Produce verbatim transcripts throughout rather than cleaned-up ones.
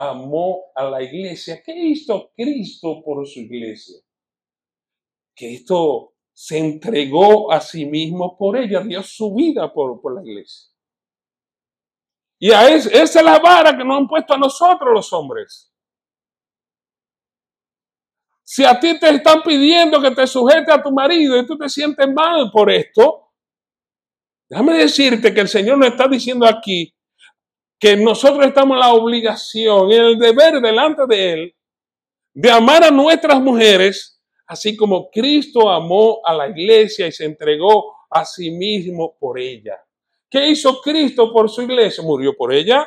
amó a la iglesia. ¿Qué hizo Cristo por su iglesia? Cristo se entregó a sí mismo por ella, dio su vida por, por la iglesia. Y a es, esa es la vara que nos han puesto a nosotros los hombres. Si a ti te están pidiendo que te sujetes a tu marido y tú te sientes mal por esto, déjame decirte que el Señor nos está diciendo aquí que nosotros estamos en la obligación, en el deber delante de Él, de amar a nuestras mujeres, así como Cristo amó a la iglesia y se entregó a sí mismo por ella. ¿Qué hizo Cristo por su iglesia? Murió por ella.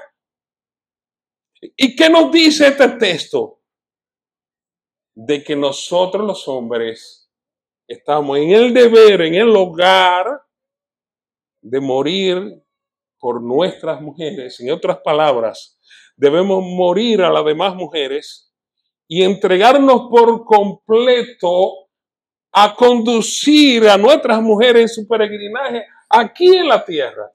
¿Y qué nos dice este texto? De que nosotros los hombres estamos en el deber, en el hogar, de morir por nuestras mujeres. En otras palabras, debemos morir a las demás mujeres y entregarnos por completo a conducir a nuestras mujeres en su peregrinaje aquí en la tierra.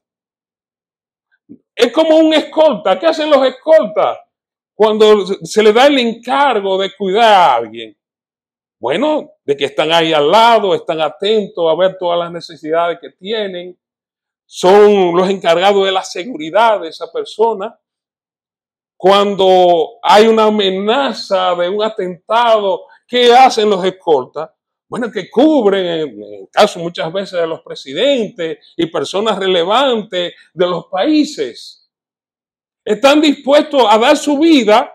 Es como un escolta. ¿Qué hacen los escoltas cuando se les da el encargo de cuidar a alguien? Bueno, de que están ahí al lado, están atentos a ver todas las necesidades que tienen, son los encargados de la seguridad de esa persona. Cuando hay una amenaza de un atentado, ¿qué hacen los escoltas? Bueno, que cubren, en el caso muchas veces de los presidentes y personas relevantes de los países. Están dispuestos a dar su vida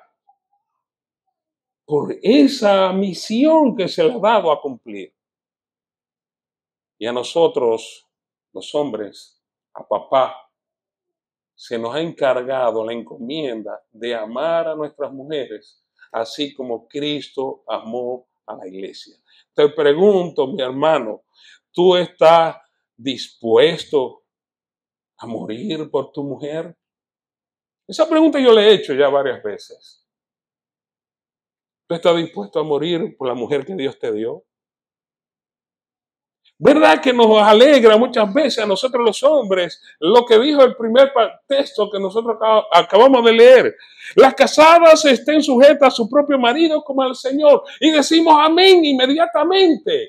por esa misión que se les ha dado a cumplir. Y a nosotros, los hombres, a papá, se nos ha encargado la encomienda de amar a nuestras mujeres, así como Cristo amó a la iglesia. Te pregunto, mi hermano, ¿tú estás dispuesto a morir por tu mujer? Esa pregunta yo le he hecho ya varias veces. ¿Tú estás dispuesto a morir por la mujer que Dios te dio? ¿Verdad que nos alegra muchas veces a nosotros los hombres lo que dijo el primer texto que nosotros acabamos de leer? Las casadas estén sujetas a su propio marido como al Señor. Y decimos amén inmediatamente.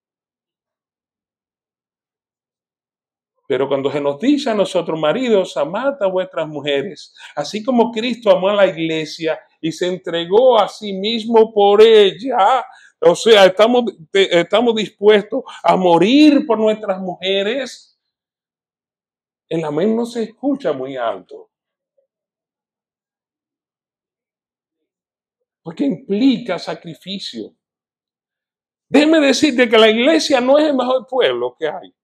Pero cuando se nos dice a nosotros, maridos, amad a vuestras mujeres, así como Cristo amó a la iglesia y se entregó a sí mismo por ella, o sea, estamos, estamos dispuestos a morir por nuestras mujeres, el amén no se escucha muy alto. Porque implica sacrificio. Déjeme decirte que la iglesia no es el mejor pueblo que hay.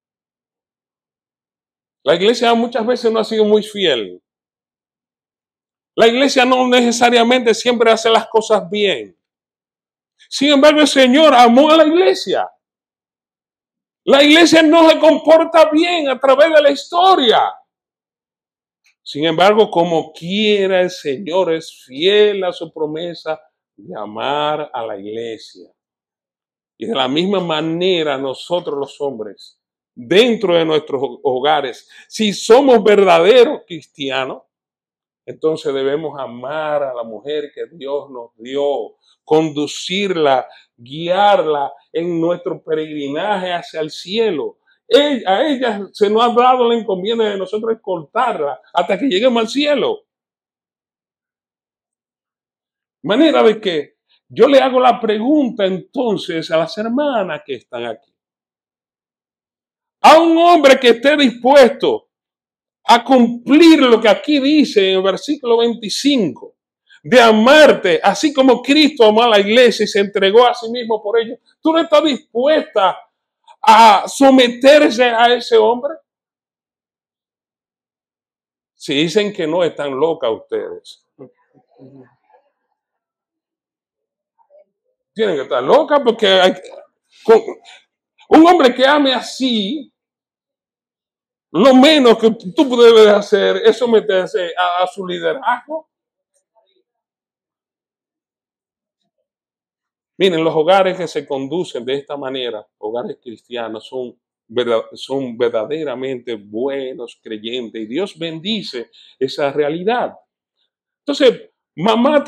La iglesia muchas veces no ha sido muy fiel. La iglesia no necesariamente siempre hace las cosas bien. Sin embargo, el Señor amó a la iglesia. La iglesia no se comporta bien a través de la historia. Sin embargo, como quiera, el Señor es fiel a su promesa de amar a la iglesia. Y de la misma manera nosotros los hombres, dentro de nuestros hogares, si somos verdaderos cristianos, entonces debemos amar a la mujer que Dios nos dio, conducirla, guiarla en nuestro peregrinaje hacia el cielo. A ella se nos ha dado la encomienda de nosotros escoltarla hasta que lleguemos al cielo. De manera de que yo le hago la pregunta entonces a las hermanas que están aquí. A un hombre que esté dispuesto a cumplir lo que aquí dice en el versículo veinticinco, de amarte, así como Cristo amó a la iglesia y se entregó a sí mismo por ella. ¿Tú no estás dispuesta a someterse a ese hombre? Si dicen que no, están locas ustedes. Tienen que estar locas porque hay, con, un hombre que ame así, lo menos que tú debes hacer es someterse a, a su liderazgo. Miren, los hogares que se conducen de esta manera, hogares cristianos, son, verdad, son verdaderamente buenos creyentes y Dios bendice esa realidad. Entonces, Mamá